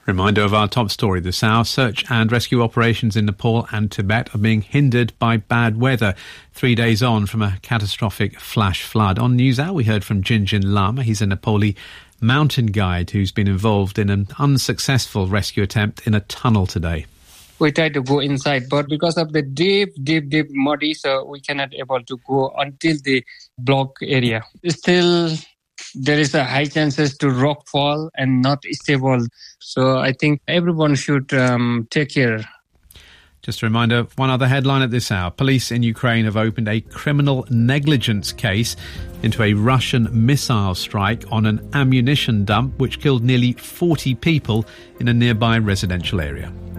Reminder of our top story this hour. Search and rescue operations in Nepal and Tibet are being hindered by bad weather 3 days on from a catastrophic flash flood. On NewsHour, we heard from Jinjin Lama. He's a Nepali mountain guide who's been involved in an unsuccessful rescue attempt in a tunnel today. We tried to go inside, but because of the deep muddy, so we cannot able to go until the block area. Still, there is a high chances to rock fall and not stable. So I think everyone should take care. Just a reminder, one other headline at this hour. Police in Ukraine have opened a criminal negligence case into a Russian missile strike on an ammunition dump which killed nearly 40 people in a nearby residential area.